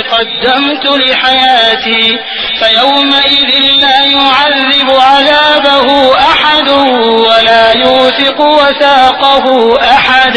قدمت لحياتي فيومئذ لا يعذب عذابه أحد ولا يوثق وثاقه أحد.